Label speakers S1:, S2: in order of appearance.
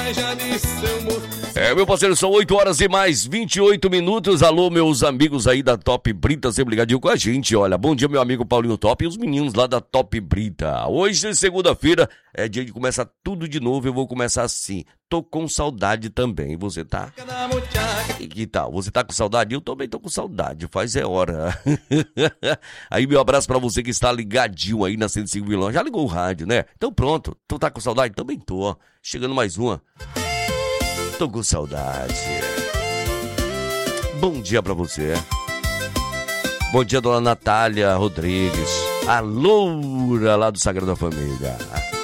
S1: Meu parceiro, são 8 horas e mais 28 minutos. Alô, meus amigos aí da Top Brita, sempre ligadinho com a gente. Olha, bom dia, meu amigo Paulinho Top e os meninos lá da Top Brita. Hoje, segunda-feira, é dia de começar tudo de novo. Eu vou começar assim. Tô com saudade também. Você tá? E que tal? Você tá com saudade? Eu também tô com saudade. Faz hora. Aí, meu abraço pra você que está ligadinho aí na 105 Vilão. Já ligou o rádio, né? Então pronto. Tu tá com saudade? Também tô. Chegando mais uma. Tô com saudade. Bom dia pra você. Bom dia, dona Natália Rodrigues, a loura lá do Sagrada Família.